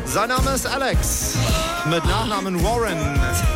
Sein Name ist Alex, mit Nachnamen Warren.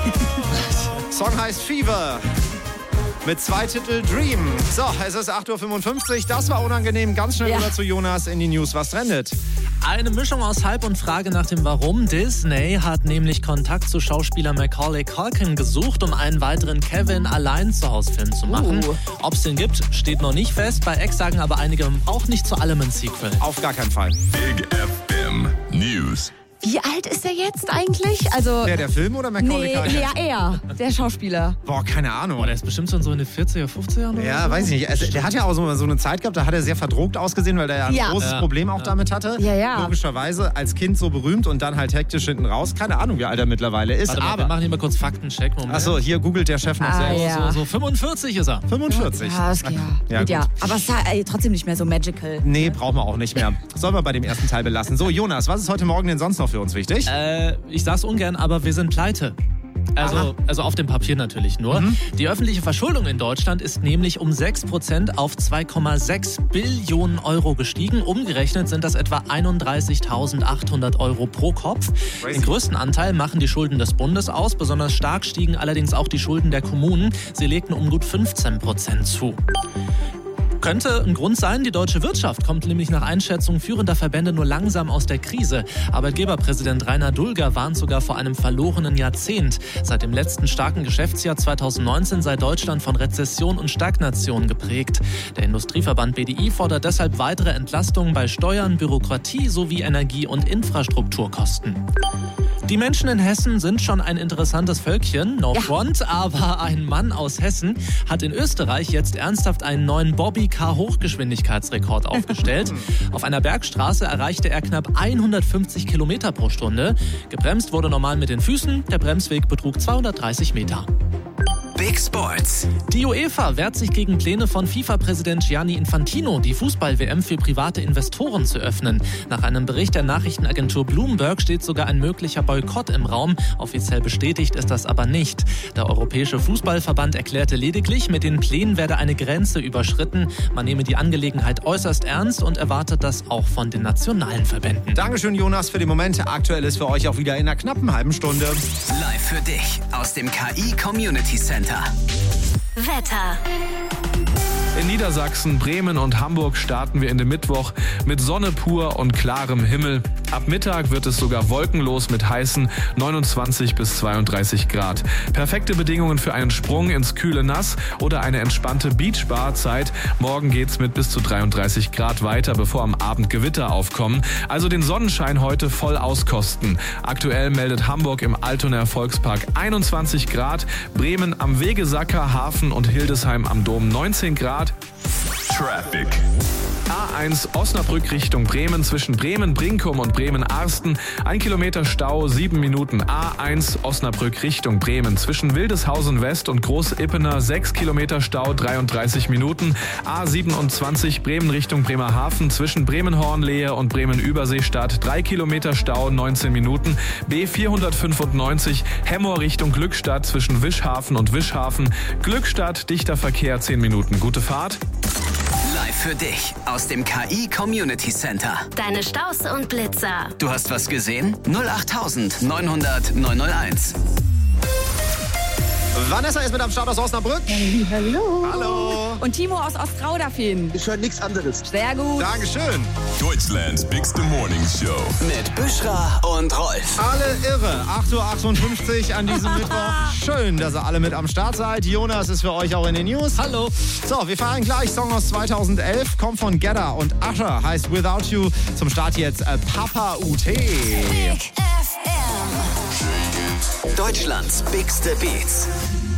Song heißt Fever. Mit 2 Titel Dream. So, es ist 8.55 Uhr. Das war unangenehm. Ganz schnell rüber zu Jonas in die News. Was trendet? Eine Mischung aus Hype und Frage nach dem Warum. Disney hat nämlich Kontakt zu Schauspieler Macaulay Culkin gesucht, um einen weiteren Kevin-Allein-zu-Haus-Film zu machen. Ob es den gibt, steht noch nicht fest. Bei X sagen aber einige, auch nicht zu allem ein Sequel. Auf gar keinen Fall. Big FM News. Wie alt ist er jetzt eigentlich? Also Der Film oder Macaulay Culkin? ja, er, der Schauspieler. Boah, keine Ahnung. Der ist bestimmt schon so in den 40er, 50er oder Ja, so. weiß ich nicht. Also, der hat ja auch so eine Zeit gehabt, da hat er sehr verdrogt ausgesehen, weil er ja ein großes Problem auch damit hatte. Ja. Logischerweise als Kind so berühmt und dann halt hektisch hinten raus. Keine Ahnung, wie alt er mittlerweile ist. Warte mal, wir machen hier mal kurz Faktencheck. Achso, hier googelt der Chef noch selbst. ja. So 45 ist er. 45. Ja, das geht ja. gut. Aber es ist trotzdem nicht mehr so magical. Nee, brauchen wir auch nicht mehr. Sollen wir bei dem ersten Teil belassen. So, Jonas, was ist heute Morgen denn sonst noch für uns wichtig? Ich sag's ungern, aber wir sind pleite. Also auf dem Papier natürlich nur. Die öffentliche Verschuldung in Deutschland ist nämlich um 6% auf 2,6 Billionen Euro gestiegen. Umgerechnet sind das etwa 31.800 Euro pro Kopf. Crazy. Den größten Anteil machen die Schulden des Bundes aus. Besonders stark stiegen allerdings auch die Schulden der Kommunen. Sie legten um gut 15% zu. Könnte ein Grund sein, die deutsche Wirtschaft kommt nämlich nach Einschätzung führender Verbände nur langsam aus der Krise. Arbeitgeberpräsident Rainer Dulger warnt sogar vor einem verlorenen Jahrzehnt. Seit dem letzten starken Geschäftsjahr 2019 sei Deutschland von Rezession und Stagnation geprägt. Der Industrieverband BDI fordert deshalb weitere Entlastungen bei Steuern, Bürokratie sowie Energie- und Infrastrukturkosten. Die Menschen in Hessen sind schon ein interessantes Völkchen, no front, aber ein Mann aus Hessen hat in Österreich jetzt ernsthaft einen neuen Bobby-Car-Hochgeschwindigkeitsrekord aufgestellt. Auf einer Bergstraße erreichte er knapp 150 Kilometer pro Stunde. Gebremst wurde normal mit den Füßen, der Bremsweg betrug 230 Meter. Big Sports. Die UEFA wehrt sich gegen Pläne von FIFA-Präsident Gianni Infantino, die Fußball-WM für private Investoren zu öffnen. Nach einem Bericht der Nachrichtenagentur Bloomberg steht sogar ein möglicher Boykott im Raum. Offiziell bestätigt ist das aber nicht. Der Europäische Fußballverband erklärte lediglich, mit den Plänen werde eine Grenze überschritten. Man nehme die Angelegenheit äußerst ernst und erwartet das auch von den nationalen Verbänden. Dankeschön, Jonas, für die Momente. Aktuell ist für euch auch wieder in einer knappen halben Stunde. Live für dich aus dem KI Community Center. Wetter. In Niedersachsen, Bremen und Hamburg starten wir in den Mittwoch mit Sonne pur und klarem Himmel. Ab Mittag wird es sogar wolkenlos mit heißen 29 bis 32 Grad. Perfekte Bedingungen für einen Sprung ins kühle Nass oder eine entspannte Beachbar-Zeit. Morgen geht's mit bis zu 33 Grad weiter, bevor am Abend Gewitter aufkommen. Also den Sonnenschein heute voll auskosten. Aktuell meldet Hamburg im Altonaer Volkspark 21 Grad, Bremen am Wegesacker, Hafen und Hildesheim am Dom 19 Grad. Traffic. A1 Osnabrück Richtung Bremen zwischen Bremen-Brinkum und Bremen-Arsten. 1 Kilometer Stau, 7 Minuten. A1 Osnabrück Richtung Bremen zwischen Wildeshausen West und Groß-Ippener. 6 Kilometer Stau, 33 Minuten. A27 Bremen Richtung Bremerhaven zwischen Bremen-Hornlehe und Bremen-Überseestadt. 3 Kilometer Stau, 19 Minuten. B495 Hemmoor Richtung Glückstadt zwischen Wischhafen und Wischhafen. Glückstadt, dichter Verkehr, 10 Minuten. Gute Fahrt. Live für dich aus dem KI Community Center. Deine Staus und Blitzer. Du hast was gesehen? 08000 900 901. Vanessa ist mit am Start aus Osnabrück. Hallo. Hallo. Und Timo aus Ostrauderfehn. Ich höre nichts anderes. Sehr gut. Dankeschön. Deutschlands Bigste Morning Show. Mit Büschra und Rolf. Alle irre. 8.58 Uhr an diesem Mittwoch. Schön, dass ihr alle mit am Start seid. Jonas ist für euch auch in den News. Hallo. So, wir fahren gleich. Song aus 2011. Kommt von Gedda und Usher. Heißt Without You. Zum Start jetzt Papa UT. Big FM. Deutschlands bigste Beats.